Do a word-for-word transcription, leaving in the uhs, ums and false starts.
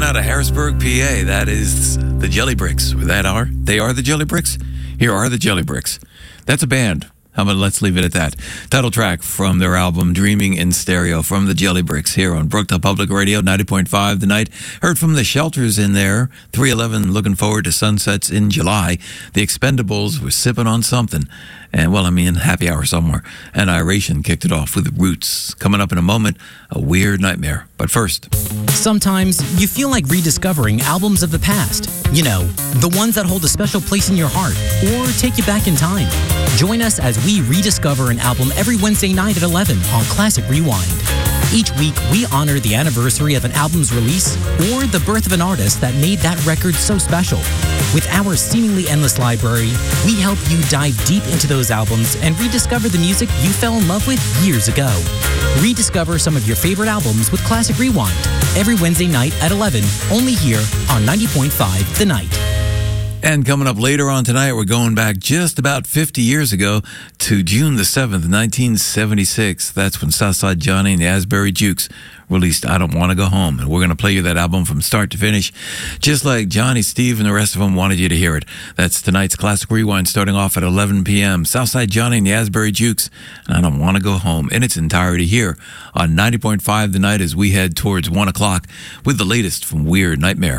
out of Harrisburg, P A. That is the Jelly Bricks. That are they are the Jelly Bricks. Here are the Jelly Bricks. That's a band. How about let's leave it at that. Title track from their album Dreaming in Stereo from the Jelly Bricks here on Brookdale Public Radio ninety point five The Night. Heard from the Shelters in there. three eleven looking forward to sunsets in July. The Expendables were sipping on something. And, well, I mean, happy hour somewhere. And Iration kicked it off with Roots. Coming up in a moment, A Weird Nightmare. But first. Sometimes you feel like rediscovering albums of the past. You know, the ones that hold a special place in your heart or take you back in time. Join us as we rediscover an album every Wednesday night at eleven on Classic Rewind. Each week, we honor the anniversary of an album's release or the birth of an artist that made that record so special. With our seemingly endless library, we help you dive deep into those albums and rediscover the music you fell in love with years ago. Rediscover some of your favorite albums with Classic Rewind every Wednesday night at eleven, only here on ninety point five The Night. And coming up later on tonight, we're going back just about fifty years ago to June the seventh, nineteen seventy-six. That's when Southside Johnny and the Asbury Jukes released I Don't Want to Go Home. And we're going to play you that album from start to finish, just like Johnny, Steve, and the rest of them wanted you to hear it. That's tonight's Classic Rewind starting off at eleven p.m. Southside Johnny and the Asbury Jukes, and I Don't Want to Go Home in its entirety here on ninety point five The Night as we head towards one o'clock with the latest from Weird Nightmare.